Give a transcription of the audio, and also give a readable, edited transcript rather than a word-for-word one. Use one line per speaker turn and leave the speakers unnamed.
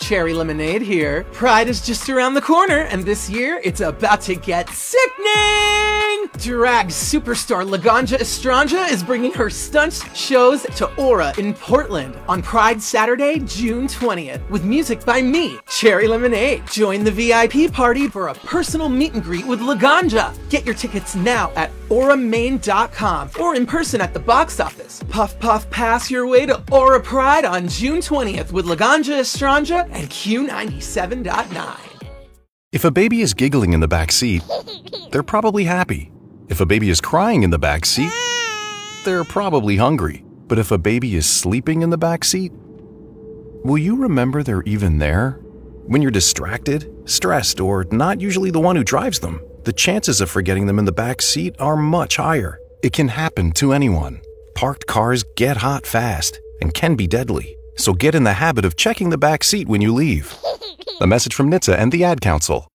Cherry Lemonade here. Pride is just around the corner, and this year it's about to get sickening! Drag superstar Laganja Estranja is bringing her stunts shows to Aura in Portland on Pride Saturday, June 20th, with music by me, Cherry Lemonade. Join the VIP party for a personal meet and greet with Laganja. Get your tickets now at auramain.com or in person at the box office. Puff Puff pass your way to Aura Pride on June 20th with Laganja Estranja and Q97.9.
If a baby is giggling in the back seat, they're probably happy. If a baby is crying in the back seat, they're probably hungry. But if a baby is sleeping in the back seat, will you remember they're even there? When you're distracted, stressed, or not usually the one who drives them, the chances of forgetting them in the back seat are much higher. It can happen to anyone. Parked cars get hot fast and can be deadly. So get in the habit of checking the back seat when you leave. A message from NHTSA and the Ad Council.